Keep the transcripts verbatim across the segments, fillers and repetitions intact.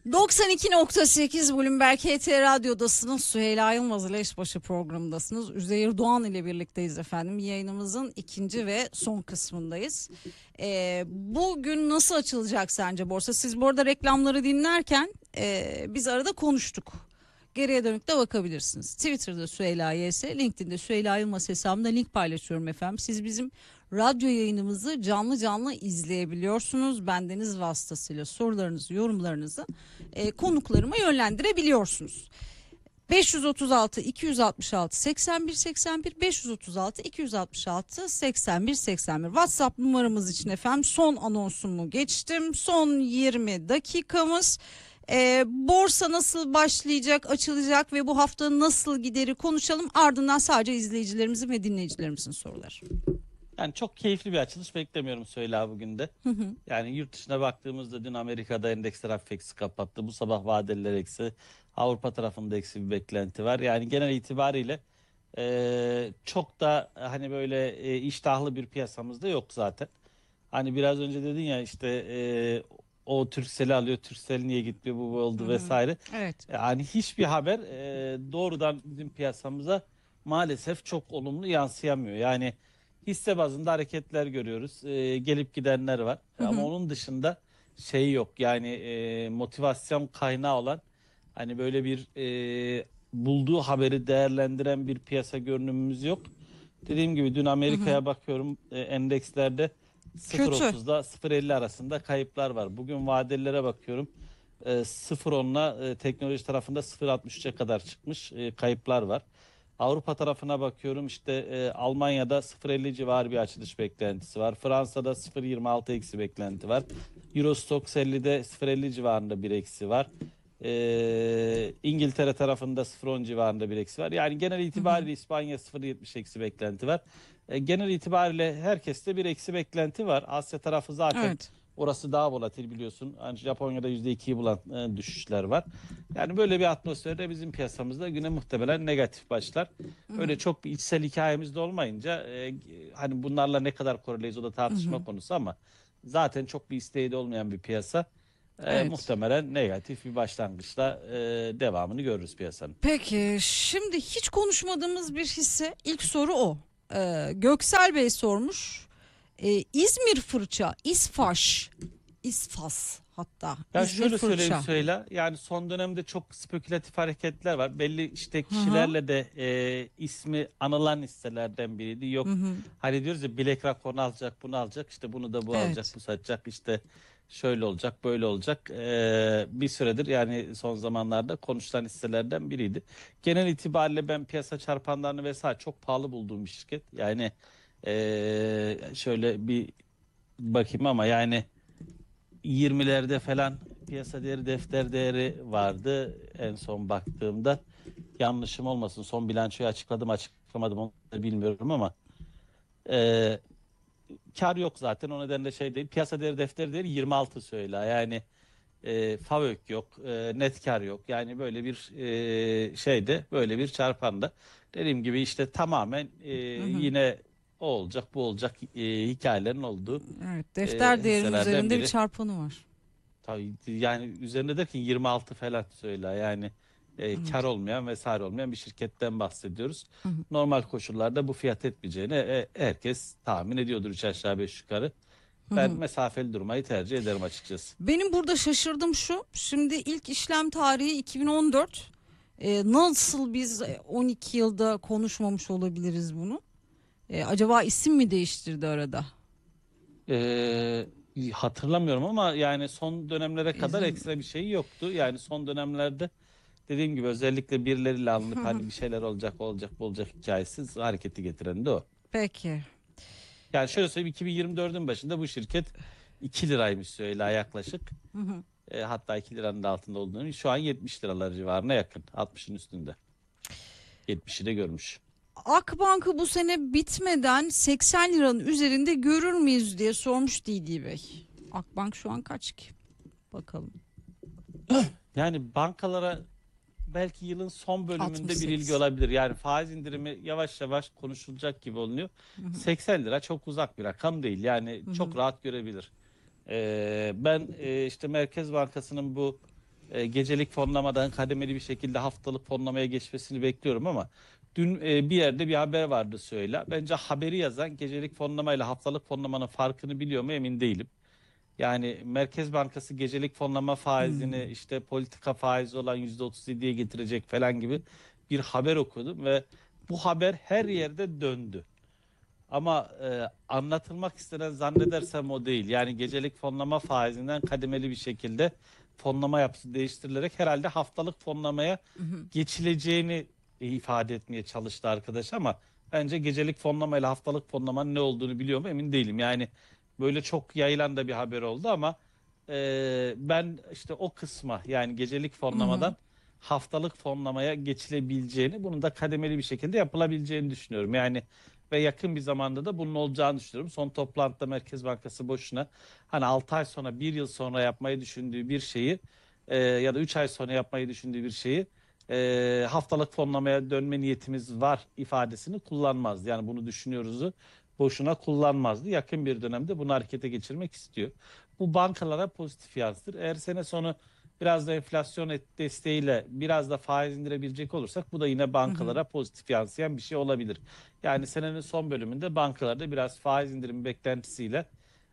doksan iki nokta sekiz Bloomberg H T Radyo'dasınız. Süheyla Yılmaz ile İşbaşı programındasınız. Üzeyir Doğan ile birlikteyiz efendim. Yayınımızın ikinci ve son kısmındayız. Ee, bugün nasıl açılacak sence borsa? Siz bu arada reklamları dinlerken e, biz arada konuştuk. Geriye dönük de bakabilirsiniz. Twitter'da Süheyla Y S, LinkedIn'de Süheyla Yılmaz hesabımda link paylaşıyorum efendim. Siz bizim radyo yayınımızı canlı canlı izleyebiliyorsunuz. Bendeniz vasıtasıyla sorularınızı, yorumlarınızı e, konuklarıma yönlendirebiliyorsunuz. beş yüz otuz altı iki yüz altmış altı seksen bir seksen bir beş yüz otuz altı iki yüz altmış altı seksen bir seksen bir WhatsApp numaramız için efendim son anonsumu geçtim. Son yirmi dakikamız. Ee, borsa nasıl başlayacak, açılacak ve bu hafta nasıl gideri konuşalım. Ardından sadece izleyicilerimizin ve dinleyicilerimizin soruları. Yani çok keyifli bir açılış beklemiyorum Süheyla bugün de. Hı hı. Yani yurt dışına baktığımızda dün Amerika'da endeksler hafif eksi kapattı. Bu sabah vadeler eksi. Avrupa tarafında eksi bir beklenti var. Yani genel itibariyle e, çok da hani böyle e, iştahlı bir piyasamız da yok zaten. Hani biraz önce dedin ya işte e, o Turkcell'i alıyor, Turkcell niye gitmiyor, bu bu oldu Hı hı. vesaire. Evet. Yani hiçbir haber e, doğrudan bizim piyasamıza maalesef çok olumlu yansıyamıyor. Yani hisse bazında hareketler görüyoruz. E, gelip gidenler var. Hı Ama hı. onun dışında şey yok. Yani e, motivasyon kaynağı olan hani böyle bir e, bulduğu haberi değerlendiren bir piyasa görünümümüz yok. Dediğim gibi dün Hı hı. Amerika'ya bakıyorum, e, endekslerde Kötü. sıfır otuzda sıfır elli arasında kayıplar var. Bugün vadelilere bakıyorum. E, sıfır onla e, teknoloji tarafında sıfır altmış üçe kadar çıkmış e, kayıplar var. Avrupa tarafına bakıyorum, işte e, Almanya'da sıfır elli civarı bir açılış beklentisi var. Fransa'da sıfır yirmi altı eksi beklenti var. Euro Stoxx ellide sıfır elli civarında bir eksi var. E, İngiltere tarafında sıfır on civarında bir eksi var. Yani genel Hı hı. itibariyle İspanya sıfır yetmiş eksi beklenti var. E, genel itibariyle herkeste bir eksi beklenti var. Asya tarafı zaten Evet. orası daha volatil biliyorsun. Yani Japonya'da yüzde ikiyi bulan e, düşüşler var. Yani böyle bir atmosferde bizim piyasamızda güne muhtemelen negatif başlar. Hı Öyle hı. çok bir içsel hikayemiz de olmayınca e, hani bunlarla ne kadar koreleyiz o da Hı hı. tartışma konusu ama zaten çok bir isteği de olmayan bir piyasa. E, Evet. muhtemelen negatif bir başlangıçla e, devamını görürüz piyasanın. Peki şimdi hiç konuşmadığımız bir hisse, ilk soru o. Ee, Göksel Bey sormuş. Ee, İzmir fırça, İsfaş, İsfas hatta Ya İzmir şöyle söyleyeyim fırça. söyle. Yani son dönemde çok spekülatif hareketler var. Belli işte Hı hı. kişilerle de e, ismi anılan hisselerden biriydi. Hı Yok hı. hani diyoruz ya, BlackRock onu alacak, bunu alacak, işte bunu da bu alacak, Evet. bu satacak, işte şöyle olacak, böyle olacak. E, bir süredir yani son zamanlarda konuşulan hisselerden biriydi. Genel itibariyle ben piyasa çarpanlarını vesaire çok pahalı bulduğum bir şirket. Yani e, şöyle bir bakayım ama yani yirmilerde falan piyasa değeri, defter değeri vardı en son baktığımda. Yanlışım olmasın, son bilançoyu açıkladım açıklamadım onu da bilmiyorum ama e, kar yok zaten, o nedenle şey değil. Piyasa değeri, defter değeri yirmi altı söyle yani, e, FAVÖK yok, e, net kar yok. Yani böyle bir e, şeyde, böyle bir çarpanda. Dediğim gibi işte tamamen e, Hı hı. yine o olacak bu olacak e, hikayelerin olduğu Evet. e, Defter değeri hisselerden üzerinde bir biri. çarpanı var. Tabii yani üzerinde derken yirmi altı falan söyle yani, e, kar Evet. olmayan vesaire olmayan bir şirketten bahsediyoruz. Hı hı. Normal koşullarda bu fiyat etmeyeceğini e, herkes tahmin ediyordur, üç aşağı beş yukarı. Hı Ben hı. mesafeli durmayı tercih ederim açıkçası. Benim burada şaşırdım şu. Şimdi ilk işlem tarihi iki bin on dört. Ee, nasıl biz on iki yılda konuşmamış olabiliriz bunu? Ee, acaba isim mi değiştirdi arada? E, hatırlamıyorum ama yani son dönemlere kadar İzin. ekstra bir şey yoktu. Yani son dönemlerde dediğim gibi özellikle birileriyle alınıp hani bir şeyler olacak olacak bu olacak hikayesi hareketi getiren de o. Peki. Yani şöyle söyleyeyim, iki bin yirmi dördün başında bu şirket iki liraymış söyle yaklaşık. Hı hı. E, hatta iki liranın da altında olduğunu, şu an yetmiş liralar civarına yakın. altmışın üstünde. yetmişi de görmüş. Akbank'ı bu sene bitmeden seksen liranın üzerinde görür müyüz diye sormuş Didi Bey. Akbank şu an kaç ki? Bakalım. Yani bankalara belki yılın son bölümünde bir ilgi altmış sekiz. olabilir. Yani faiz indirimi yavaş yavaş konuşulacak gibi oluyor. Hı hı. seksen lira çok uzak bir rakam değil. Yani Hı çok hı. rahat görebilir. E, ben e, işte Merkez Bankası'nın bu e, gecelik fonlamadan kademeli bir şekilde haftalık fonlamaya geçmesini bekliyorum ama dün e, bir yerde bir haber vardı söyle. Bence haberi yazan gecelik fonlamayla haftalık fonlamanın farkını biliyor mu emin değilim. Yani Merkez Bankası gecelik fonlama faizini Hmm. işte politika faizi olan yüzde otuz yediye getirecek falan gibi bir haber okudum ve bu haber her yerde döndü. Ama e, anlatılmak istenen zannedersem o değil. Yani gecelik fonlama faizinden kademeli bir şekilde fonlama yapısı değiştirilerek herhalde haftalık fonlamaya Hı hı. geçileceğini ifade etmeye çalıştı arkadaş ama bence gecelik fonlama ile haftalık fonlamanın ne olduğunu biliyor mu emin değilim. Yani böyle çok yayılan da bir haber oldu ama e, ben işte o kısma yani gecelik Hı hı. fonlamadan haftalık fonlamaya geçilebileceğini, bunun da kademeli bir şekilde yapılabileceğini düşünüyorum. Yani ve yakın bir zamanda da bunun olacağını düşünüyorum. Son toplantıda Merkez Bankası boşuna hani altı ay sonra bir yıl sonra yapmayı düşündüğü bir şeyi e, ya da üç ay sonra yapmayı düşündüğü bir şeyi e, haftalık fonlamaya dönme niyetimiz var ifadesini kullanmazdı. Yani bunu düşünüyoruzu boşuna kullanmazdı. Yakın bir dönemde bunu harekete geçirmek istiyor. Bu bankalara pozitif yansıtır. Eğer sene sonu biraz da enflasyon et- desteğiyle biraz da faiz indirebilecek olursak bu da yine Hı hı. bankalara pozitif yansıyan bir şey olabilir. Yani senenin son bölümünde bankalarda biraz faiz indirimi beklentisiyle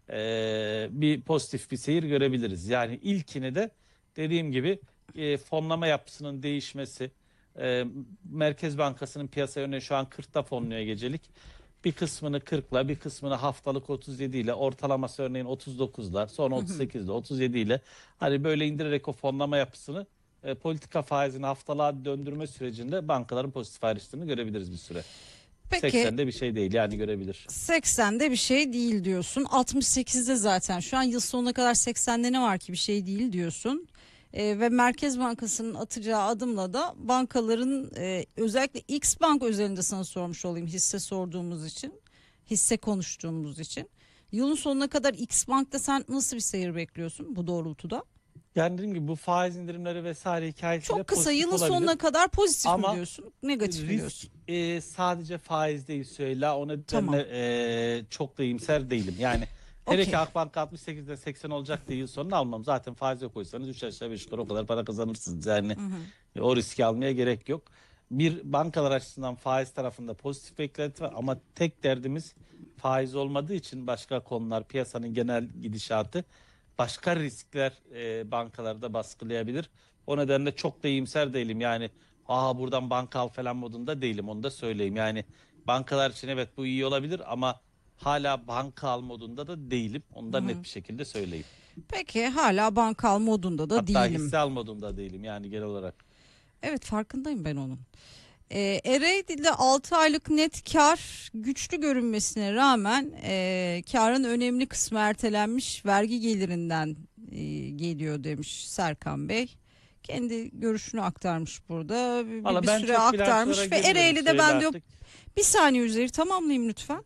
eee, bir pozitif bir seyir görebiliriz. Yani ilkini de dediğim gibi e, fonlama yapısının değişmesi, e, Merkez Bankası'nın piyasa yönü şu an kırkta fonluyor gecelik. Bir kısmını kırkla, bir kısmını haftalık otuz yedi ile, ortalaması örneğin otuz dokuzla, sonra Hı hı. otuz sekizle, otuz yedi ile hani böyle indirerek o fonlama yapısını e, politika faizini haftalığa döndürme sürecinde bankaların pozitif ayrıştığını görebiliriz bir süre. Peki seksende bir şey değil yani görebilir. seksende bir şey değil diyorsun. altmış sekizde zaten şu an yıl sonuna kadar seksende ne var ki bir şey değil diyorsun. Ee, ve Merkez Bankası'nın atacağı adımla da bankaların e, özellikle X Bank özelinde sana sormuş olayım hisse sorduğumuz için, hisse konuştuğumuz için. Yılın sonuna kadar X Bank'ta sen nasıl bir seyir bekliyorsun bu doğrultuda? Yani dediğim gibi bu faiz indirimleri vesaire hikayesiyle Çok kısa pozitif yılın sonuna olabilir. kadar pozitif mi Ama diyorsun, negatif mi risk diyorsun? e, sadece faiz değil söyle. O Tamam. nedenle e, çok da iyimser değilim. Yani hele ki Okey. Akbank altmış sekizden seksen olacak diye yıl sonunu almam. Zaten faize koysanız üç aşağı beş yukarı o kadar para kazanırsınız. Yani Hı hı. e, o riski almaya gerek yok. Bir bankalar açısından faiz tarafında pozitif beklenti var ama tek derdimiz faiz olmadığı için başka konular, piyasanın genel gidişatı başka riskler e, bankalarda baskılayabilir. O nedenle çok da iyimser değilim. Yani aha buradan banka al falan modunda değilim, onu da söyleyeyim. Yani bankalar için evet bu iyi olabilir ama hala banka al modunda da değilim. Onu Hı da net hı. bir şekilde söyleyeyim. Peki hala bankal modunda da Hatta değilim. hisse al modunda değilim yani genel olarak. Evet farkındayım ben onun. Ee, Ereğli'de altı aylık net kar güçlü görünmesine rağmen e, karın önemli kısmı ertelenmiş vergi gelirinden e, geliyor demiş Serkan Bey. Kendi görüşünü aktarmış burada. Bir, bir Valla bir ben süre çok bilançolara aktarmış ve girmiyorum Ereğli'de söyle ben diyor artık. bir saniye üzeri tamamlayayım lütfen.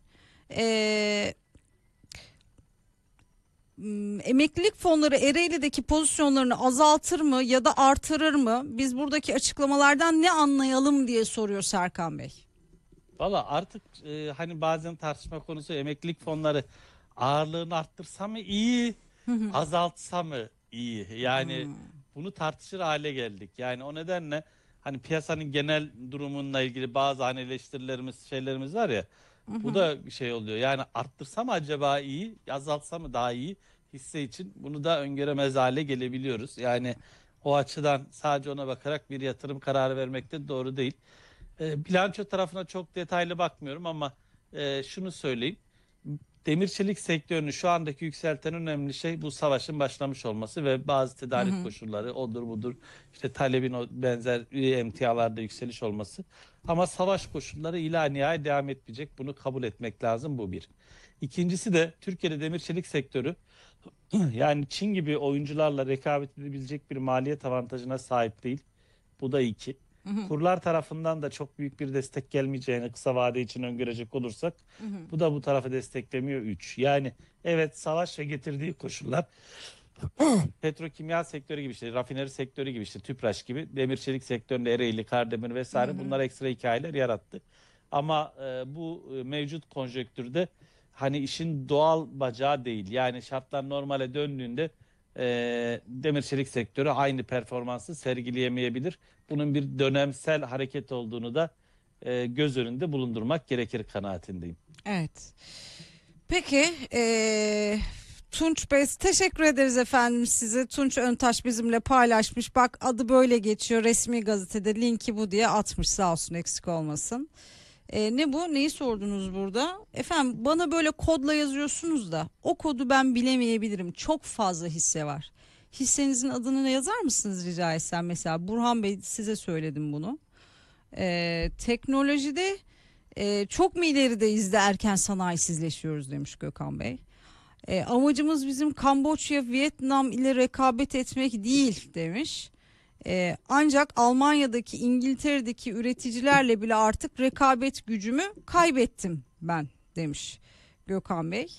Ee, m, Emeklilik fonları Ereğli'deki pozisyonlarını azaltır mı ya da artırır mı? Biz buradaki açıklamalardan ne anlayalım diye soruyor Serkan Bey. Valla artık e, hani bazen tartışma konusu emeklilik fonları ağırlığını arttırsa mı iyi, Hı hı. azaltsa mı iyi? Yani Hmm. bunu tartışır hale geldik. Yani o nedenle hani piyasanın genel durumunla ilgili bazı hani eleştirilerimiz, şeylerimiz var ya. Hı Bu hı. da bir şey oluyor. Yani arttırsa mı acaba iyi, azaltsa mı daha iyi hisse için? Bunu da öngöremez hale gelebiliyoruz. Yani o açıdan sadece ona bakarak bir yatırım kararı vermek de doğru değil. E, bilanço tarafına çok detaylı bakmıyorum ama e, şunu söyleyeyim. Demir çelik sektörünü şu andaki yükselten önemli şey bu savaşın başlamış olması ve bazı Hı tedarik hı. koşulları odur budur işte talebin o benzer emtialarda yükseliş olması. Ama savaş koşulları ila nihai devam etmeyecek. Bunu kabul etmek lazım, bu bir. İkincisi de Türkiye'de demir çelik sektörü yani Çin gibi oyuncularla rekabet edebilecek bir maliyet avantajına sahip değil. Bu da iki. Hı hı. Kurlar tarafından da çok büyük bir destek gelmeyeceğini kısa vade için öngörecek olursak Hı hı. bu da bu tarafı desteklemiyor. Üç. Yani evet savaş ve getirdiği koşullar petrokimya sektörü gibi işte rafineri sektörü gibi işte Tüpraş gibi demir çelik sektöründe Ereğli, Kardemir Hı vesaire hı. bunlar ekstra hikayeler yarattı. Ama e, bu e, mevcut konjonktürde hani işin doğal bacağı değil. Yani şartlar normale döndüğünde e, demir çelik sektörü aynı performansı sergileyemeyebilir. Bunun bir dönemsel hareket olduğunu da e, göz önünde bulundurmak gerekir kanaatindeyim. Evet. Peki eee, Tunç Bey teşekkür ederiz efendim size. Tunç Öntaş bizimle paylaşmış. Bak adı böyle geçiyor resmi gazetede, linki bu diye atmış, sağ olsun, eksik olmasın. Eee, ne bu? Neyi sordunuz burada? Efendim bana böyle kodla yazıyorsunuz da o kodu ben bilemeyebilirim. Çok fazla hisse var. Hissenizin adını ne yazar mısınız rica etsem? Mesela Burhan Bey, size söyledim bunu. Eee, teknolojide ee, çok mu ilerideyiz de erken sanayisizleşiyoruz demiş Gökhan Bey. Ee, amacımız bizim Kamboçya, Vietnam ile rekabet etmek değil demiş. Ee, ancak Almanya'daki, İngiltere'deki üreticilerle bile artık rekabet gücümü kaybettim ben demiş Gökhan Bey.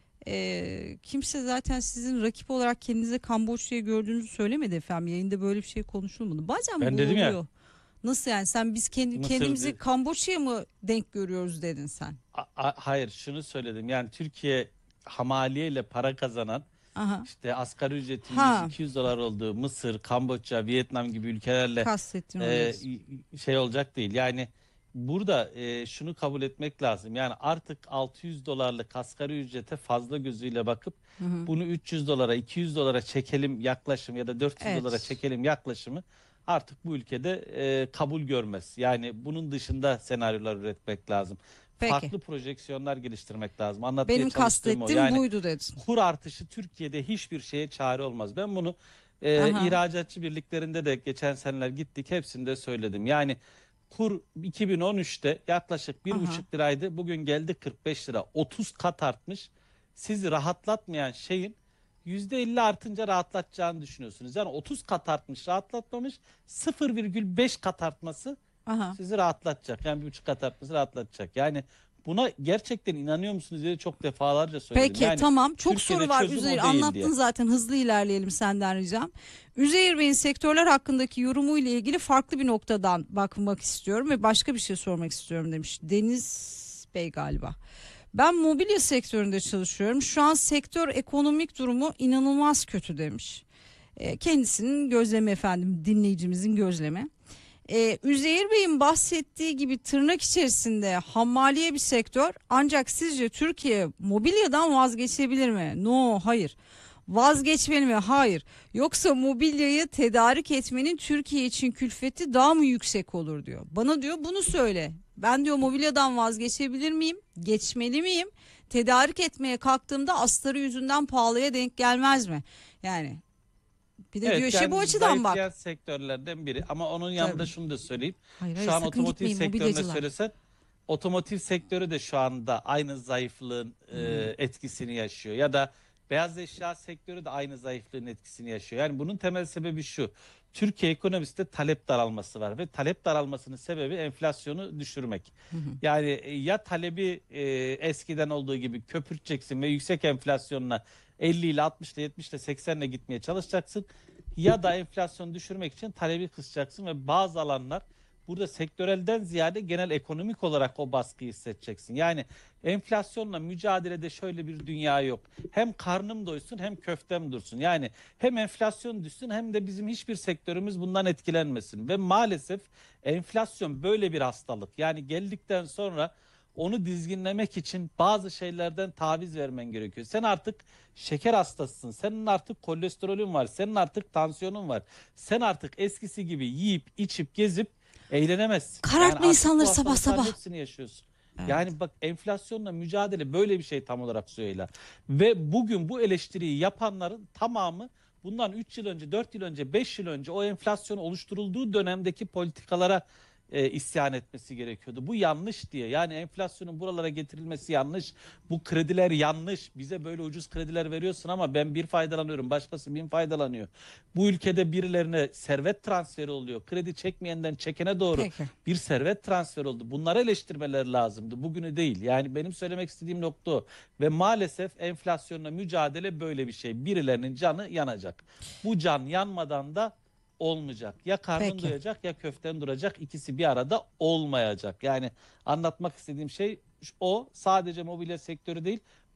Ee, kimse zaten sizin rakip olarak kendinize Kamboçya'yı gördüğünüzü söylemedi efendim. Yayında böyle bir şey konuşulmadı. Bazen Ben bu dedim ya. oluyor. Nasıl yani, sen biz kendi Mısır kendimizi de- Kamboçya'ya mı denk görüyoruz dedin sen? A- a- hayır, şunu söyledim. Yani Türkiye hamaliyeyle para kazanan, Aha, işte asgari ücretin ha, yüz iki yüz dolar olduğu Mısır, Kamboçya, Vietnam gibi ülkelerle kastettin onu. e, şey olacak değil. Yani burada e, şunu kabul etmek lazım. Yani artık altı yüz dolarlık asgari ücrete fazla gözüyle bakıp Hı hı. bunu üç yüz dolara, iki yüz dolara çekelim yaklaşım ya da dört yüz dolara Evet. çekelim yaklaşımı artık bu ülkede e, kabul görmez. Yani bunun dışında senaryolar üretmek lazım. Peki. Farklı projeksiyonlar geliştirmek lazım. Anlatmaya Benim çalıştığım o. kastettiğim Yani buydu dedin. kur artışı Türkiye'de hiçbir şeye çare olmaz. Ben bunu e, Aha. ihracatçı birliklerinde de geçen seneler gittik, hepsinde söyledim. Yani kur iki bin on üçte yaklaşık bir Aha. buçuk liraydı. Bugün geldi kırk beş lira. otuz kat artmış. Sizi rahatlatmayan şeyin yüzde elli artınca rahatlatacağını düşünüyorsunuz. Yani otuz kat artmış, rahatlatmamış. sıfır virgül beş kat artması Aha. sizi rahatlatacak. Yani bir buçuk kat artması rahatlatacak. Yani buna gerçekten inanıyor musunuz diye çok defalarca söyledim. Peki Yani tamam, çok Türkiye'de soru var çözüm o Üzeyir, değil anlattın diye. zaten, hızlı ilerleyelim senden ricam. Üzeyir Bey'in sektörler hakkındaki yorumu ile ilgili farklı bir noktadan bakmak istiyorum ve başka bir şey sormak istiyorum demiş Deniz Bey galiba. Ben mobilya sektöründe çalışıyorum. Şu an sektör ekonomik durumu inanılmaz kötü demiş. E, kendisinin gözlemi efendim, dinleyicimizin gözlemi. Ee, Üzeyir Bey'in bahsettiği gibi tırnak içerisinde hammaliye bir sektör, ancak sizce Türkiye mobilyadan vazgeçebilir mi? No, hayır. Vazgeçmeli mi? Hayır. Yoksa mobilyayı tedarik etmenin Türkiye için külfeti daha mı yüksek olur diyor. Bana diyor bunu söyle. Ben diyor mobilyadan vazgeçebilir miyim? Geçmeli miyim? Tedarik etmeye kalktığımda astarı yüzünden pahalıya denk gelmez mi? Yani bir de diyor Evet, işe bu yani açıdan bak. zayıflayan sektörlerden biri. Ama onun yanında Tabii. şunu da söyleyeyim. Hayır hayır, Şu an sakın otomotiv gitmeyin sektörüne mobilyacılar. söylesen, otomotiv sektörü de şu anda aynı zayıflığın e, Hmm. etkisini yaşıyor. Ya da beyaz eşya sektörü de aynı zayıflığın etkisini yaşıyor. Yani bunun temel sebebi şu: Türkiye ekonomisinde talep daralması var ve talep daralmasının sebebi enflasyonu düşürmek. Hı hı. Yani e, ya talebi e, eskiden olduğu gibi köpürteceksin ve yüksek enflasyonla elli ile altmış ile yetmiş ile seksen ile gitmeye çalışacaksın, ya da enflasyonu düşürmek için talebi kısacaksın ve bazı alanlar, burada sektörelden ziyade genel ekonomik olarak o baskıyı hissedeceksin. Yani enflasyonla mücadelede şöyle bir dünya yok. Hem karnım doysun hem köftem dursun. Yani hem enflasyon düşsün hem de bizim hiçbir sektörümüz bundan etkilenmesin. Ve maalesef enflasyon böyle bir hastalık. Yani geldikten sonra onu dizginlemek için bazı şeylerden taviz vermen gerekiyor. Sen artık şeker hastasısın. Senin artık kolesterolün var. Senin artık tansiyonun var. Sen artık eskisi gibi yiyip içip gezip eğlenemezsin. Karartma Yani artık insanları bu sabah hastalıkların sabah. hepsini yaşıyorsun. Evet. Yani bak, enflasyonla mücadele böyle bir şey tam olarak söyle. Ve bugün bu eleştiriyi yapanların tamamı bundan üç yıl önce, dört yıl önce, beş yıl önce o enflasyon oluşturulduğu dönemdeki politikalara e, isyan etmesi gerekiyordu. Bu yanlış diye. Yani enflasyonun buralara getirilmesi yanlış. Bu krediler yanlış. Bize böyle ucuz krediler veriyorsun ama ben bir faydalanıyorum, başkası bin faydalanıyor. Bu ülkede birilerine servet transferi oluyor. Kredi çekmeyenden çekene doğru Peki. bir servet transferi oldu. Bunları eleştirmeleri lazımdı. Bugünü değil. Yani benim söylemek istediğim nokta o. Ve maalesef enflasyonla mücadele böyle bir şey. Birilerinin canı yanacak. Bu can yanmadan da olmayacak. Ya karnın Peki. doyacak ya köften duracak. İkisi bir arada olmayacak. Yani anlatmak istediğim şey o. Sadece mobilya sektörü değil,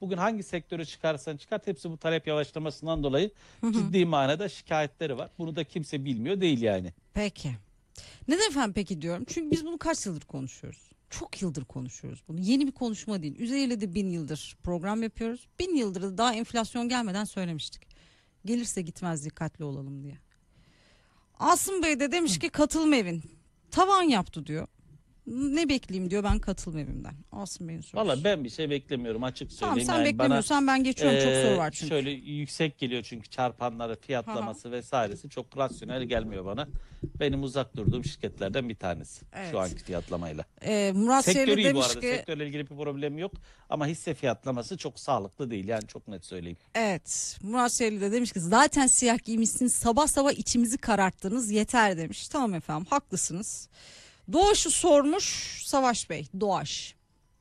Bugün hangi sektörü çıkarsan çıkart hepsi bu talep yavaşlamasından dolayı ciddi manada şikayetleri var. Bunu da kimse bilmiyor değil yani. Peki. Neden efendim peki diyorum? Çünkü biz bunu kaç yıldır konuşuyoruz? Çok yıldır konuşuyoruz bunu. Yeni bir konuşma değil. Üzeriyle de bin yıldır program yapıyoruz. Bin yıldır da daha enflasyon gelmeden söylemiştik. Gelirse gitmez, dikkatli olalım diye. Asım Bey de demiş ki katılım evin tavan yaptı diyor. Ne bekleyeyim diyor, ben katılım evimden. Asım Bey'in sorusu. Valla ben bir şey beklemiyorum, açık Tamam, söyleyeyim. sen Yani beklemiyorsan ben geçiyorum, çok soru var çünkü. Şöyle yüksek geliyor çünkü çarpanları, fiyatlaması vesairesi çok rasyonel gelmiyor bana. Benim uzak durduğum şirketlerden bir tanesi Evet. şu anki fiyatlamayla. Ee, Murat Şehirli Sektörü iyi bu demiş arada. ki Sektörle ilgili bir problemim yok ama hisse fiyatlaması çok sağlıklı değil, yani çok net söyleyeyim. evet, Murat Şehirli de demiş ki zaten siyah giymişsiniz, sabah sabah içimizi kararttınız, yeter demiş. Tamam efendim, haklısınız. Doğaş'ı sormuş Savaş Bey. Doğaş.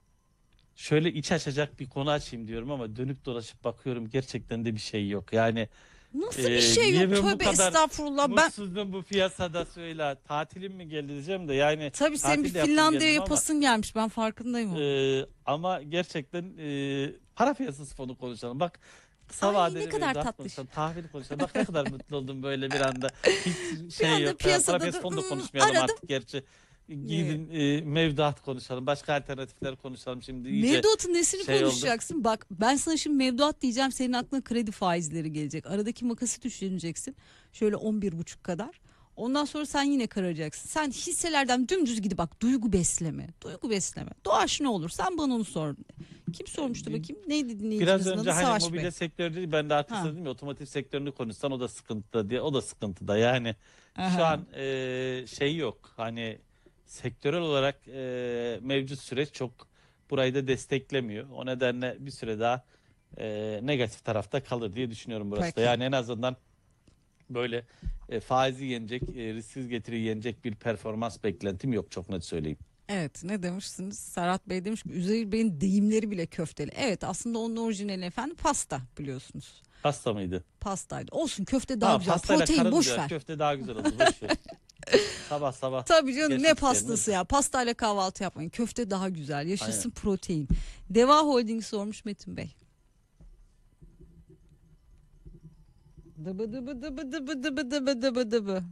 Şöyle iç açacak bir konu açayım diyorum ama dönüp dolaşıp bakıyorum gerçekten de bir şey yok. Yani Nasıl Ee, bir şey niye yok? ben bu Tövbe kadar estağfurullah. Ben mutsuzum bu piyasada, söyle. Tatilim mi geldi diyeceğim de yani tabii senin bir tatil yaptım Finlandiya geldim ama yapasın gelmiş. Ben farkındayım onun. e, ama gerçekten e, para piyasası fonu konuşalım. Bak, kısa Ay, vadeli ne kadar mevduat tatlış. konuşalım, tahvil konuşalım. Bak ne kadar mutlu oldum böyle bir anda. Hiç şey anda yok. Para piyasada piyasası da, fonu da hmm, konuşmayalım aradım. artık gerçi. Gidin e, mevduat konuşalım. Başka alternatifler konuşalım şimdi iyice. Mevduatın nesini şey oldu. konuşacaksın? Bak, ben sana şimdi mevduat diyeceğim, senin aklına kredi faizleri gelecek. Aradaki makası düşüneceksin. Şöyle on bir buçuk kadar. Ondan sonra sen yine karacaksın. Sen hisselerden dümdüz gidip bak, duygu besleme. Duygu besleme. Doğaç ne olur? Sen bana onu sor. Kim sormuştu bakayım? Neydi Biraz dinleyicimizin önce adı? hani Savaş mobilya Bey. sektörü değil, ben de arkasında Ha. dedim ya, otomotiv sektörünü konuşsan o da sıkıntıda diye, o da sıkıntıda yani. Şu Aha. an e, şey yok hani, sektörel olarak e, mevcut süreç çok burayı da desteklemiyor. O nedenle bir süre daha e, negatif tarafta kalır diye düşünüyorum burası da. Peki. Yani en azından böyle e, faizi yenecek, e, risksiz getiri yenecek bir performans beklentim yok, çok net söyleyeyim. Evet, ne demişsiniz? Serhat Bey demiş ki Üzeyir Bey'in deyimleri bile köfteli. Evet, aslında onun orijinali efendim pasta, biliyorsunuz. Pasta mıydı? Pastaydı. Olsun, köfte daha Ha, güzel. pastayla Protein karın boş diyor, ver. köfte daha güzel oldu, boş ver. Sabah sabah Tabii canım, geçmek ne isteyenler. pastası ya. Pastayla kahvaltı yapmayın. Köfte daha güzel. Yaşasın Aynen. protein. Deva Holding sormuş Metin Bey. Dıbı dıbı dıbı dıbı dıbı dıbı dıbı dıbı.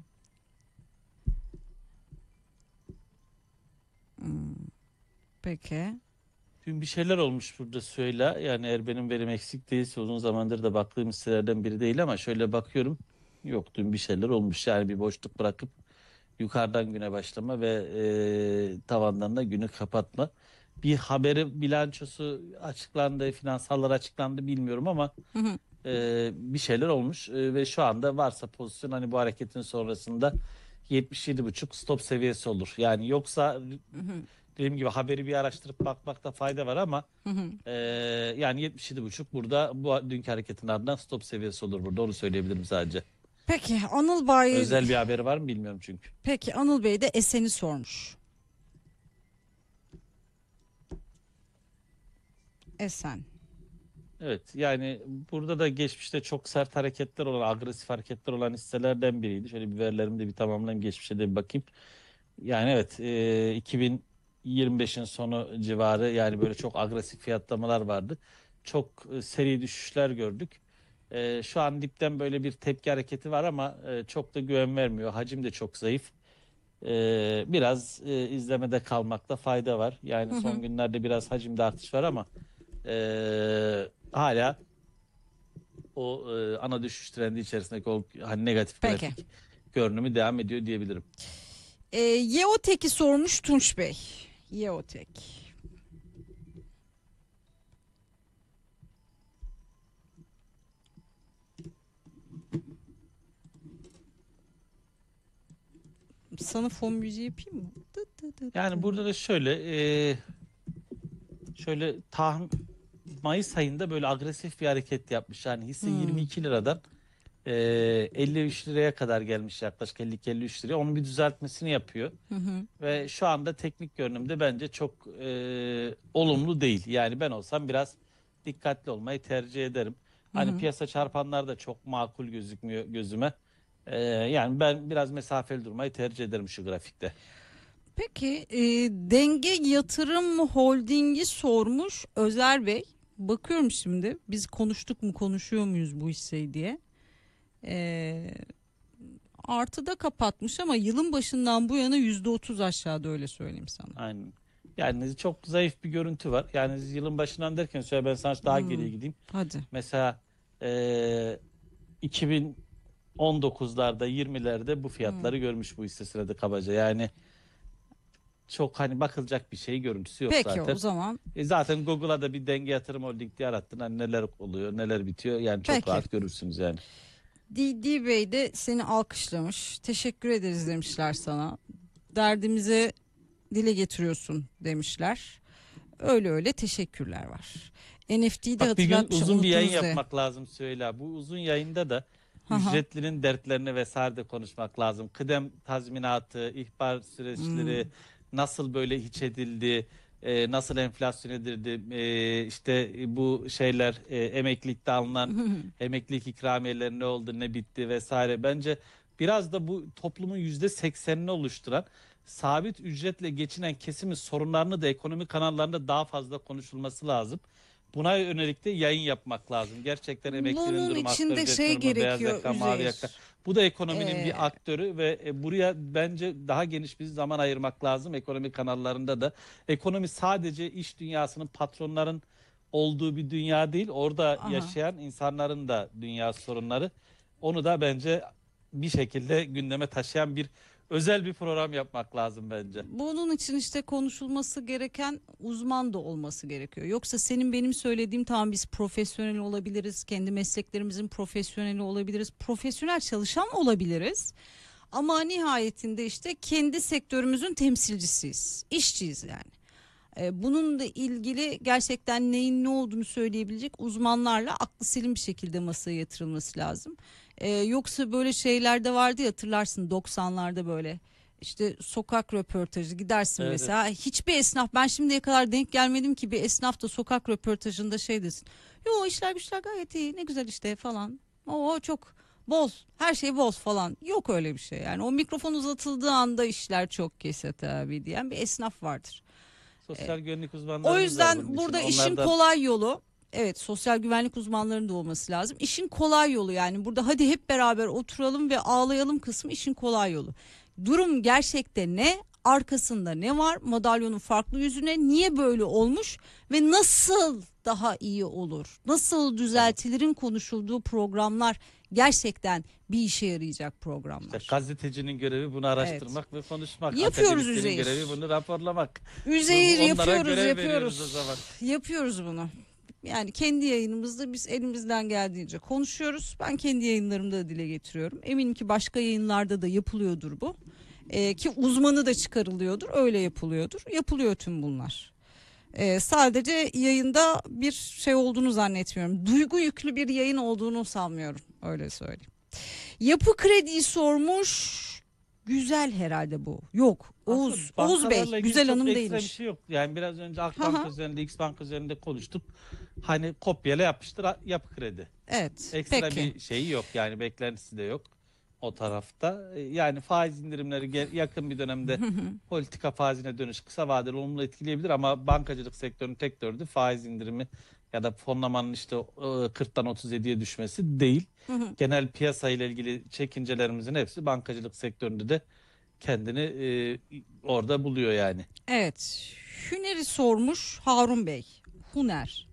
Hmm, peki. Dün bir şeyler olmuş burada, söyle. Yani eğer benim verim eksik değilse, uzun zamandır da baktığım hisselerden biri değil ama şöyle bakıyorum. Yok, dün bir şeyler olmuş. Yani bir boşluk bırakıp yukarıdan güne başlama ve e, tavandan da günü kapatma. Bir haberi, bilançosu açıklandı, finansallar açıklandı bilmiyorum ama Hı hı, e, bir şeyler olmuş. E, ve şu anda varsa pozisyon, hani bu hareketin sonrasında yetmiş yedi buçuk stop seviyesi olur. Yani yoksa hı hı, dediğim gibi haberi bir araştırıp bakmakta fayda var ama hı hı. ee, yani yetmiş yedi buçuk burada, bu dünkü hareketin ardından stop seviyesi olur burada, onu söyleyebilirim sadece. Peki Anıl Bey, Özel bir haberi var mı bilmiyorum çünkü. peki Anıl Bey de Esen'i sormuş. Esen. Evet, yani burada da geçmişte çok sert hareketler olan, agresif hareketler olan hisselerden biriydi. Şöyle bir verilerimi de bir tamamlayayım, geçmişe de bir bakayım. Yani evet, e, iki bin yirmi beşin sonu civarı yani böyle çok agresif fiyatlamalar vardı. Çok e, seri düşüşler gördük. E, şu an dipten böyle bir tepki hareketi var ama e, çok da güven vermiyor. Hacim de çok zayıf. E, biraz e, izlemede kalmakta fayda var. Hı Yani hı. son günlerde biraz hacimde artış var ama e, hala o e, ana düşüş trendi içerisindeki o hani negatif Peki. grafik görünümü devam ediyor diyebilirim. Ee, Yeotek'i sormuş Tunç Bey. Yeotek. Sana fon müziği yapayım mı? Dı dı dı Yani dı. burada da şöyle e, şöyle tahmin, Mayıs ayında böyle agresif bir hareket yapmış. Yani hisse Hmm. yirmi iki liradan e, elli üç liraya kadar gelmiş, yaklaşık elli iki elli üç liraya. Onun bir düzeltmesini yapıyor. Hı hı. Ve şu anda teknik görünümde bence çok e, olumlu değil. Yani ben olsam biraz dikkatli olmayı tercih ederim. Hı Hani hı. piyasa çarpanlar da çok makul gözükmüyor gözüme. E, yani ben biraz mesafeli durmayı tercih ederim şu grafikte. Peki e, Denge Yatırım Holding'i sormuş Özer Bey. bakıyorum şimdi biz konuştuk mu konuşuyor muyuz bu hisseyi diye. Ee, Artıda kapatmış ama yılın başından bu yana yüzde otuz aşağıda, öyle söyleyeyim sana. Aynen. Yani çok zayıf bir görüntü var. Yani yılın başından derken şöyle ben sana daha geriye Hmm, gideyim. hadi. Mesela eee iki bin on dokuzlarda yirmilerde bu Hmm. fiyatları görmüş bu hisse senedi kabaca. Yani çok hani bakılacak bir şey görüntüsü yok Peki o zaten. zaman. E zaten Google'a da bir denge yatırım holding diye arattın. Hani neler oluyor, neler bitiyor. Yani çok Peki. rahat görürsünüz yani. D D Bey de seni alkışlamış. Teşekkür ederiz demişler sana. Derdimizi dile getiriyorsun demişler. Öyle öyle teşekkürler var. N F T'yi de Bak bir gün hatırlatmış, uzun bir yayın unuttunuz de. yapmak lazım Süheyla. Bu uzun yayında da Haha. ücretlinin dertlerini vesaire de konuşmak lazım. Kıdem tazminatı, ihbar süreçleri Hmm. nasıl böyle hiç edildi, e, nasıl enflasyon edildi, e, işte bu şeyler e, emeklilikte alınan emeklilik ikramiyeleri ne oldu, ne bitti vesaire. Bence biraz da bu toplumun yüzde seksenini oluşturan sabit ücretle geçinen kesimin sorunlarını da ekonomi kanallarında daha fazla konuşulması lazım. Buna yönelik de yayın yapmak lazım. Gerçekten emeklinin Bunun durumu, asgari içinde ücretin şey durumu, beyaz gerekiyor yaka, mavi yaka. Üzeyir. Bu da ekonominin Ee, bir aktörü ve e, buraya bence daha geniş bir zaman ayırmak lazım ekonomi kanallarında da. Ekonomi sadece iş dünyasının, patronların olduğu bir dünya değil. Orada aha. yaşayan insanların da dünya sorunları. Onu da bence bir şekilde gündeme taşıyan bir özel bir program yapmak lazım bence. Bunun için işte konuşulması gereken uzman da olması gerekiyor. Yoksa senin benim söylediğim, tamam biz profesyonel olabiliriz, kendi mesleklerimizin profesyoneli olabiliriz, profesyonel çalışan olabiliriz. Ama nihayetinde işte kendi sektörümüzün temsilcisiyiz, işçiyiz yani. E, bununla ilgili gerçekten neyin ne olduğunu söyleyebilecek uzmanlarla aklı selim bir şekilde masaya yatırılması lazım. E, yoksa böyle şeyler de vardı ya, hatırlarsın doksanlarda böyle işte sokak röportajı gidersin Evet, evet. mesela, hiçbir esnaf, ben şimdiye kadar denk gelmedim ki bir esnaf da sokak röportajında şey desin. Yo işler güçler gayet iyi, ne güzel işte falan. O çok bol, her şey bol falan. Yok öyle bir şey yani, o mikrofon uzatıldığı anda işler çok kesat abi diyen bir esnaf vardır. Sosyal güvenlik O uzmanlarımız var bunun yüzden için. burada işin Onlardan kolay yolu, evet, sosyal güvenlik uzmanlarının da olması lazım. İşin kolay yolu yani burada hadi hep beraber oturalım ve ağlayalım kısmı işin kolay yolu. Durum gerçekte ne? Arkasında ne var? Madalyonun farklı yüzüne niye böyle olmuş ve nasıl daha iyi olur? Nasıl tamam. düzeltilerin konuşulduğu programlar gerçekten bir işe yarayacak İşte programlar. gazetecinin görevi bunu Evet. araştırmak ve konuşmak. Yapıyoruz Akademisyenin görevi Üzeyir. bunu raporlamak. Bu, bu Üzeyir onlara yapıyoruz, görev veriyoruz o yapıyoruz. zaman. Yapıyoruz bunu. Yani kendi yayınımızda biz elimizden geldiğince konuşuyoruz. Ben kendi yayınlarımda da dile getiriyorum. Eminim ki başka yayınlarda da yapılıyordur bu. Ee, ki uzmanı da çıkarılıyordur, öyle yapılıyordur. Yapılıyor tüm bunlar. Ee, sadece yayında bir şey olduğunu zannetmiyorum. Duygu yüklü bir yayın olduğunu sanmıyorum. Öyle söyleyeyim. Yapı Kredi'yi sormuş. Güzel herhalde bu. Yok. Aslında Oğuz. Oğuz Bey. bankalarla ilgili Güzel çok Hanım ekstra bir değilmiş. şey yok. Yani biraz önce Akbank Haha. üzerinde, X Bank üzerinde konuştuk. Hani kopyala yapıştır Yapı Kredi. Evet. Ekstra Peki. bir şeyi yok yani beklentisi de yok o tarafta. E, Yani faiz indirimleri gel- yakın bir dönemde politika faizine dönüş kısa vadeli olumlu etkileyebilir ama bankacılık sektörünün tek derdi faiz indirimi ya da fonlamanın işte e, kırktan otuz yediye düşmesi değil. Genel piyasa ile ilgili çekincelerimizin hepsi bankacılık sektöründe de kendini e, orada buluyor yani. Evet. Hüner'i sormuş Harun Bey. Huner.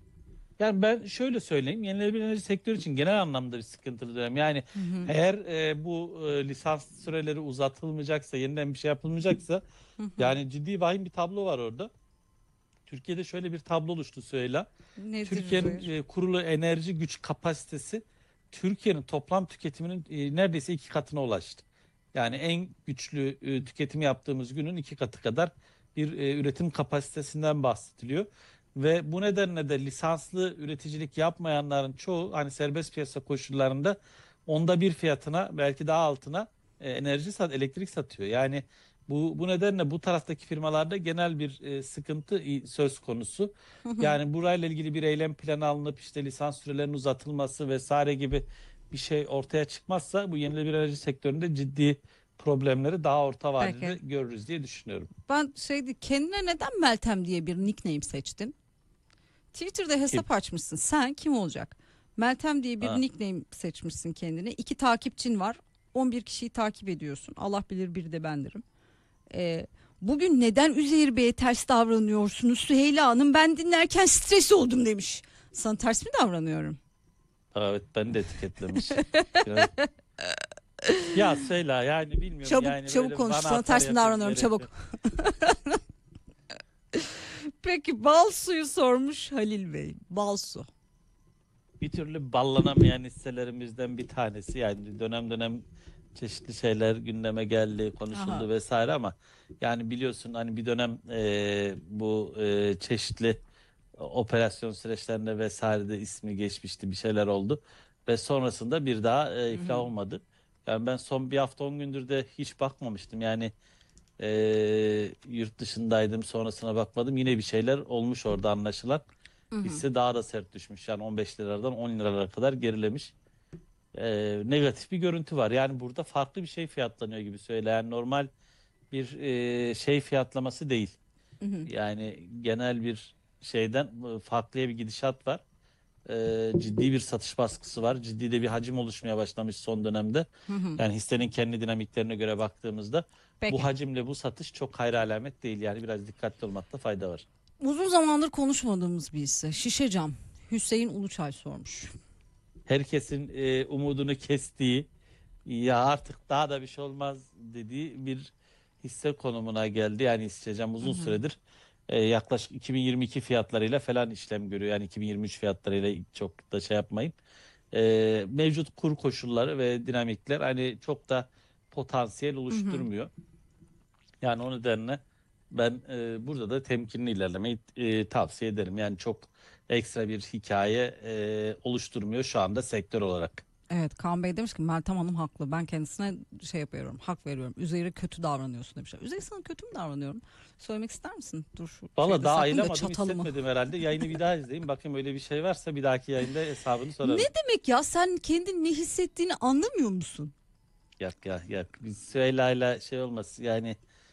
Yani ben şöyle söyleyeyim, yenilenebilir enerji sektörü için genel anlamda bir sıkıntılı dönem. Yani Hı hı. eğer e, bu e, lisans süreleri uzatılmayacaksa, yeniden bir şey yapılmayacaksa, Hı hı. yani ciddi vahim bir tablo var orada. Türkiye'de şöyle bir tablo oluştu Süheyla. Nedir Türkiye'nin Üzeyir? e, kurulu enerji güç kapasitesi Türkiye'nin toplam tüketiminin e, neredeyse iki katına ulaştı. Yani en güçlü e, tüketimi yaptığımız günün iki katı kadar bir e, üretim kapasitesinden bahsediliyor. Ve bu nedenle de lisanslı üreticilik yapmayanların çoğu hani serbest piyasa koşullarında onda bir fiyatına belki daha altına e, enerji sat, elektrik satıyor. Yani bu, bu nedenle bu taraftaki firmalarda genel bir e, sıkıntı i- söz konusu. Hı hı. Yani burayla ilgili bir eylem planı alınıp işte lisans sürelerinin uzatılması vesaire gibi bir şey ortaya çıkmazsa bu yenilenebilir enerji sektöründe ciddi problemleri daha orta vadede Peki. görürüz diye düşünüyorum. Ben şeydi, kendine neden Meltem diye bir nickname seçtin? Twitter'da hesap açmışsın. Sen kim olacak? Meltem diye bir Ha. nickname seçmişsin kendine. İki takipçin var. on bir kişiyi takip ediyorsun. Allah bilir biri de bendirim. Ee, bugün neden Üzeyir Bey'e ters davranıyorsunuz Süheyla Hanım? Ben dinlerken stres oldum demiş. Sana ters mi davranıyorum? Evet, ben de etiketlemiş. Biraz- Ya söyle yani bilmiyorum Çabuk yani çabuk böyle konuş. bana Sana atar ters mi yapıyor davranıyorum? gerek Çabuk. yok. Peki bal suyu sormuş Halil Bey. Bal su. Bir türlü ballanamayan hisselerimizden bir tanesi, yani dönem dönem çeşitli şeyler gündeme geldi, konuşuldu Aha. vesaire, ama yani biliyorsun hani bir dönem e, bu e, çeşitli operasyon süreçlerinde vesairede ismi geçmişti, bir şeyler oldu ve sonrasında bir daha e, Hı iflah hı. olmadı. Yani ben son bir hafta on gündür de hiç bakmamıştım yani, e, yurt dışındaydım, sonrasına bakmadım, yine bir şeyler olmuş orada anlaşılan. Hı hı. Hisse daha da sert düşmüş, yani on beş liradan on liralara kadar gerilemiş. E, negatif bir görüntü var, yani burada farklı bir şey fiyatlanıyor gibi söyle, yani normal bir e, şey fiyatlaması değil. Hı hı. Yani genel bir şeyden e, farklıya bir gidişat var. E, ciddi bir satış baskısı var. Ciddi de bir hacim oluşmaya başlamış son dönemde. Hı hı. Yani hissenin kendi dinamiklerine göre baktığımızda bu Peki. hacimle bu satış çok hayra alamet değil. Yani biraz dikkatli olmakta fayda var. Uzun zamandır konuşmadığımız bir hisse. Şişe Cam. Hüseyin Uluçay sormuş. Herkesin e, umudunu kestiği, ya artık daha da bir şey olmaz dediği bir hisse konumuna geldi. Yani hissecam Hı uzun hı. süredir e, yaklaşık iki bin yirmi iki fiyatlarıyla falan işlem görüyor. Yani iki bin yirmi üç fiyatlarıyla çok da şey yapmayın. E, mevcut kur koşulları ve dinamikler hani çok da potansiyel Hı hı. oluşturmuyor. Yani o nedenle ben e, burada da temkinli ilerlemeyi e, tavsiye ederim. Yani çok ekstra bir hikaye e, oluşturmuyor şu anda sektör olarak. Evet, Kaan Bey demiş ki Meltem Hanım haklı. Ben kendisine şey yapıyorum, hak veriyorum. Üzeyir'e kötü davranıyorsun demişler. Üzeyir sana kötü mü davranıyorum? Söylemek ister misin? Dur şu Valla şeyde daha saklayayım da ayılamadım, çatalımı. hissetmedim herhalde. Yayını bir daha izleyeyim. Bakayım öyle bir şey varsa bir dahaki yayında hesabını Ne sorarım. demek ya? Sen kendin ne hissettiğini anlamıyor musun? Yak ya yak. Biz Süheyla'yla şey olmaz. Yani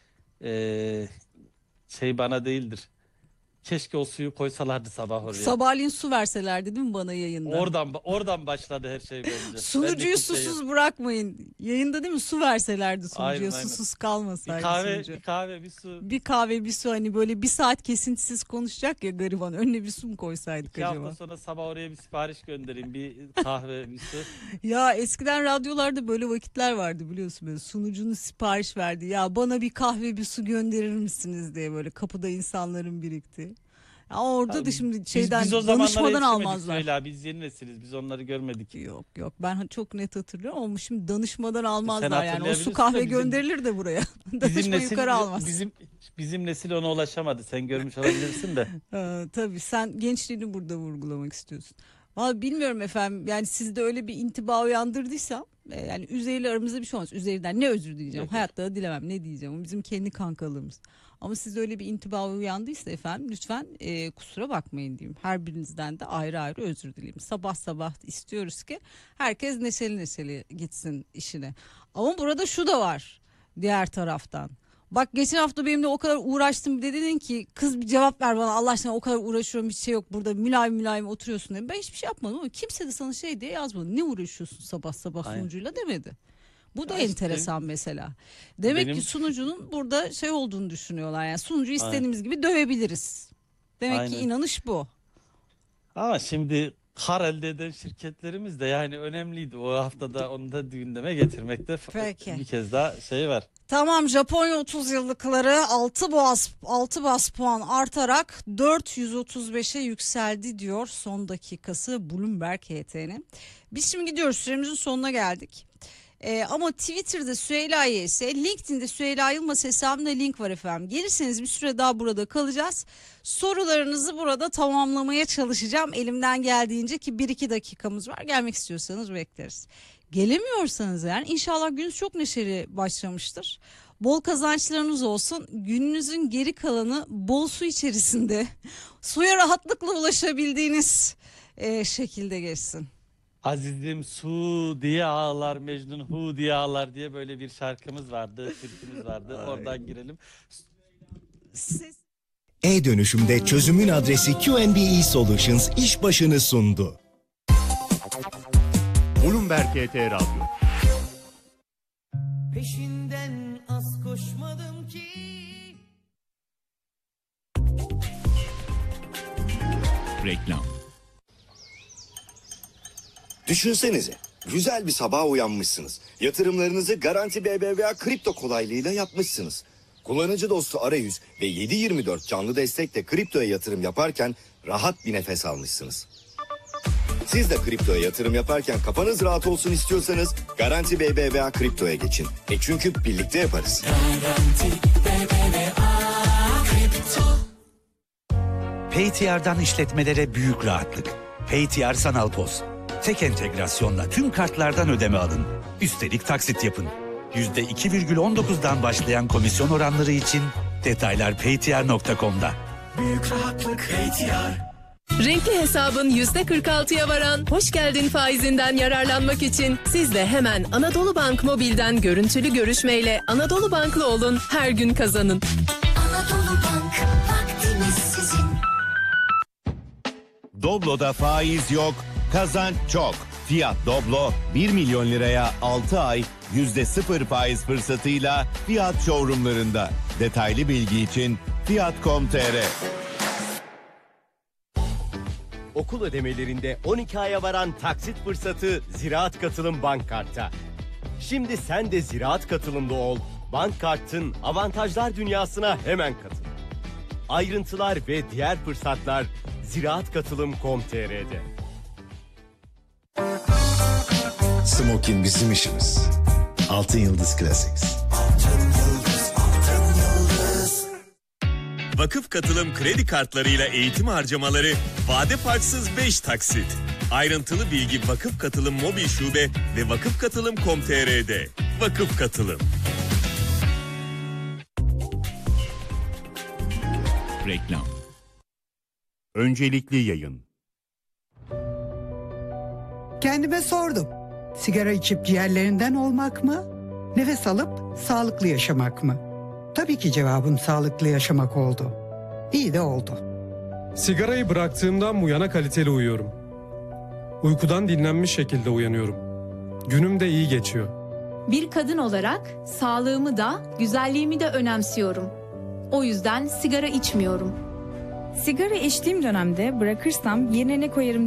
eee, şey bana değildir. Keşke o suyu koysalardı sabah oraya. Sabahleyin su verselerdi değil mi bana yayında? Oradan oradan başladı her şey bence. Ben de Sunucuyu kimseye yok. susuz bırakmayın. Yayında değil mi? Su verselerdi sunucuya. Aynen aynen. Susuz Bir kalmasaydı kahve, sunucu. bir kahve, bir su. Bir kahve bir su, hani böyle bir saat kesintisiz konuşacak ya gariban. Önüne bir su mu koysaydık İki hafta acaba? sonra sabah oraya bir sipariş göndereyim. Bir kahve, bir su. Ya eskiden radyolarda böyle vakitler vardı biliyorsun, böyle sunucunun sipariş verdi. Ya bana bir kahve bir su gönderir misiniz diye, böyle kapıda insanların birikti. Ya Ha, orada da şimdi Biz biz o şeyden zamanlara danışmadan yetişemedik almazlar. Süheyla. Biz yeni nesiliz. Biz onları görmedik. Yok yok, ben çok net hatırlıyorum ama şimdi danışmadan Sen almazlar, yani o su hatırlayabilirsin kahve de bizim gönderilir de buraya. bizim Danışma nesil yukarı almaz. bizim bizim nesil ona ulaşamadı. Sen görmüş olabilirsin de. Ee, tabii sen gençliğini burada vurgulamak istiyorsun. Vallahi bilmiyorum efendim, yani sizde öyle bir intiba uyandırdıysam e, yani Üzeyir'le aramızda bir şey olmaz. Üzeyir'den ne özür dileyeceğim, Yok yok. hayatta da dilemem, ne diyeceğim, o bizim kendi kankalığımız. Ama sizde öyle bir intiba uyandıysa efendim lütfen e, kusura bakmayın diyeyim. Her birinizden de ayrı ayrı özür dileyim. Sabah sabah istiyoruz ki herkes neşeli neşeli gitsin işine. Ama burada şu da var diğer taraftan. Bak geçen hafta benimle o kadar uğraştım, bir de dedin ki kız bir cevap ver bana Allah aşkına, o kadar uğraşıyorum hiç şey yok burada, mülayim mülayim oturuyorsun dedim. Ben hiçbir şey yapmadım ama kimse de sana şey diye yazmadı. Ne uğraşıyorsun sabah sabah Aynen. sunucuyla demedi. Bu da Ya işte enteresan mesela. Demek ki benim sunucunun burada şey olduğunu düşünüyorlar, yani sunucuyu aynen. istediğimiz gibi dövebiliriz. Demek ki Aynen. inanış bu. Ama şimdi kar elde eden şirketlerimiz de yani önemliydi. O haftada onu da gündeme getirmekte f- Peki. bir kez daha şey var. Tamam, Japonya otuz yıllıkları altı bas altı bas puan artarak dört yüz otuz beşe yükseldi diyor son dakikası Bloomberg H T'nin. Biz şimdi gidiyoruz, süremizin sonuna geldik. Ee, ama Twitter'da Süheyla Y S, LinkedIn'de Süheyla Yılmaz hesabında link var efendim. Gelirseniz bir süre daha burada kalacağız. Sorularınızı burada tamamlamaya çalışacağım elimden geldiğince, ki bir iki dakikamız var. Gelmek istiyorsanız bekleriz. Gelemiyorsanız yani inşallah gününüz çok neşeli başlamıştır. Bol kazançlarınız olsun. Gününüzün geri kalanı bol su içerisinde suya rahatlıkla ulaşabildiğiniz e, şekilde geçsin. Azizim su diye ağlar, Mecnun hu diye ağlar diye böyle bir şarkımız vardı, türkümüz vardı. Ay. Oradan girelim. Ses E-dönüşümde çözümün adresi Q N B E Solutions iş başını sundu. Bloomberg H T Radyo. Peşinden az koşmadım ki. Reklam. Düşünsenize, güzel bir sabah uyanmışsınız. Yatırımlarınızı Garanti B B V A kripto kolaylığıyla yapmışsınız. Kullanıcı dostu arayüz ve yedi yirmi dört canlı destekle kriptoya yatırım yaparken rahat bir nefes almışsınız. Siz de kriptoya yatırım yaparken kafanız rahat olsun istiyorsanız Garanti B B V A kriptoya geçin. E çünkü birlikte yaparız. Garanti B B V A kripto. P T R'dan işletmelere büyük rahatlık. P T R Sanal Poz. Tek entegrasyonla tüm kartlardan ödeme alın. Üstelik taksit yapın. yüzde iki virgül on dokuzdan başlayan komisyon oranları için detaylar p t r nokta com'da. Büyük rahatlık P T R. Renkli hesabın yüzde kırk altıya varan hoş geldin faizinden yararlanmak için siz de hemen Anadolu Bank Mobil'den görüntülü görüşmeyle Anadolu Banklı olun, her gün kazanın. Anadolu Bank, vaktimiz sizin. Doblo'da faiz yok, kazanç çok. Fiyat Doblo bir milyon liraya altı ay yüzde sıfır faiz fırsatıyla Fiyat showroomlarında. Detaylı bilgi için fiyat nokta com nokta t r. Okul ödemelerinde on iki aya varan taksit fırsatı Ziraat Katılım Bank Kart'ta. Şimdi sen de Ziraat Katılım'da ol. Bank Kart'ın avantajlar dünyasına hemen katıl. Ayrıntılar ve diğer fırsatlar ziraat katılım nokta com nokta t r'de. Smokin bizim işimiz. Altın Yıldız Classics. Vakıf Katılım kredi kartlarıyla eğitim harcamaları vade farksız beş taksit. Ayrıntılı bilgi Vakıf Katılım mobil şube ve vakıf katılım nokta com nokta t r'de. Vakıf Katılım. Reklam. Öncelikli yayın. Kendime sordum. Sigara içip ciğerlerinden olmak mı? Nefes alıp sağlıklı yaşamak mı? Tabii ki cevabım sağlıklı yaşamak oldu. İyi de oldu. Sigarayı bıraktığımdan bu yana kaliteli uyuyorum. Uykudan dinlenmiş şekilde uyanıyorum. Günüm de iyi geçiyor. Bir kadın olarak sağlığımı da güzelliğimi de önemsiyorum. O yüzden sigara içmiyorum. Sigara içtiğim dönemde bırakırsam yerine ne koyarım